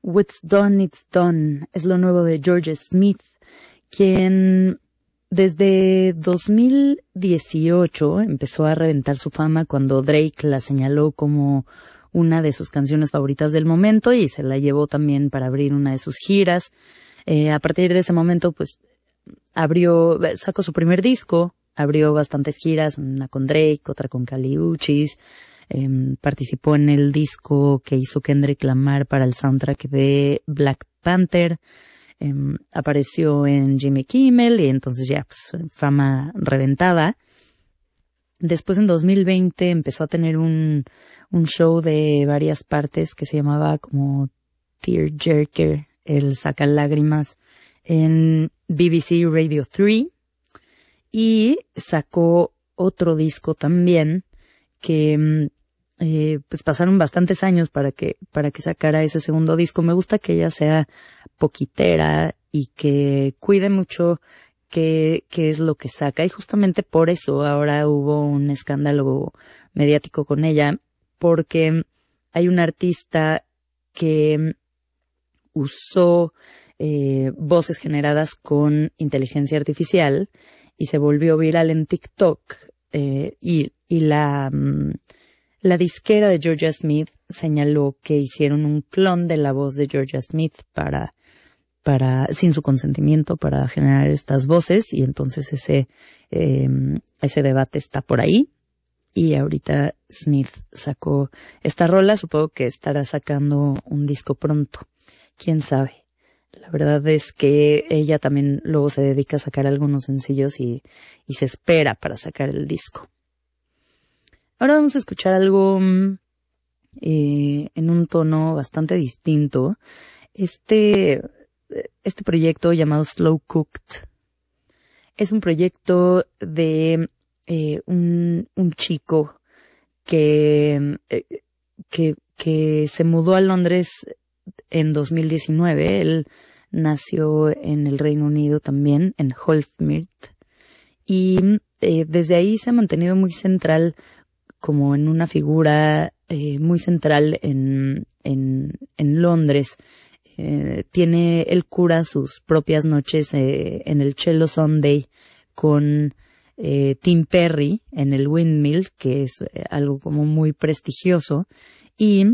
What's Done, It's Done. Es lo nuevo de Georgia Smith, quien desde 2018 empezó a reventar su fama cuando Drake la señaló como una de sus canciones favoritas del momento y se la llevó también para abrir una de sus giras. A partir de ese momento, pues, sacó su primer disco, abrió bastantes giras, una con Drake, otra con Kali Uchis. Participó en el disco que hizo Kendrick Lamar para el soundtrack de Black Panther. Apareció en Jimmy Kimmel y entonces ya, pues, fama reventada. Después en 2020 empezó a tener un show de varias partes que se llamaba como Tearjerker, el sacalágrimas, en BBC Radio 3, y sacó otro disco también que pues pasaron bastantes años para que sacara ese segundo disco. Me gusta que ella sea poquitera y que cuide mucho qué es lo que saca, y justamente por eso ahora hubo un escándalo mediático con ella, porque hay un artista que usó voces generadas con inteligencia artificial y se volvió viral en TikTok, y la disquera de Georgia Smith señaló que hicieron un clon de la voz de Georgia Smith sin su consentimiento para generar estas voces, y entonces ese debate está por ahí. Y ahorita Smith sacó esta rola, supongo que estará sacando un disco pronto, quién sabe. La verdad es que ella también luego se dedica a sacar algunos sencillos y se espera para sacar el disco. Ahora vamos a escuchar algo en un tono bastante distinto. Este proyecto llamado Slow Cooked es un proyecto de un chico que se mudó a Londres en 2019. Él nació en el Reino Unido también, en Holfirth, y desde ahí se ha mantenido muy central, como en una figura muy central en Londres. Él cura sus propias noches en el Cello Sunday con Tim Perry en el Windmill, que es algo como muy prestigioso, y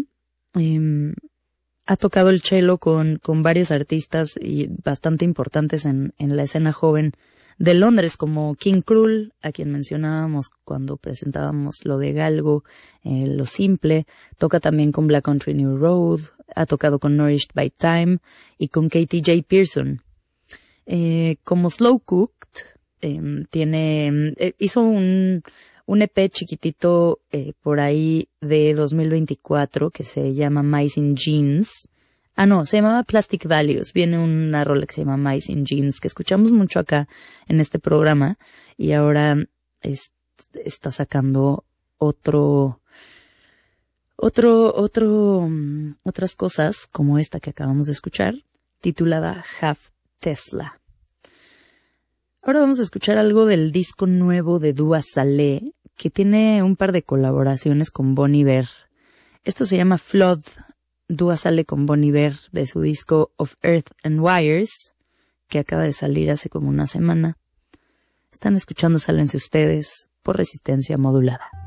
ha tocado el cello con varios artistas y bastante importantes en la escena joven de Londres, como King Krul, a quien mencionábamos cuando presentábamos lo de Galgo, Lo Simple. Toca también con Black Country New Road, ha tocado con Nourished by Time y con Katie J. Pearson. Como Slow Cooked, hizo un EP chiquitito por ahí de 2024 que se llama Mice in Jeans. Se llamaba Plastic Values. Viene una rola que se llama Mice in Jeans, que escuchamos mucho acá en este programa, y ahora está sacando otras cosas como esta que acabamos de escuchar, titulada Half Tesla. Ahora vamos a escuchar algo del disco nuevo de Dua Saleh, que tiene un par de colaboraciones con Bon Iver. Esto se llama Flood. Dua Saleh con Bon Iver, de su disco Of Earth and Wires, que acaba de salir hace como una semana. Están escuchando Sálense Ustedes por Resistencia Modulada.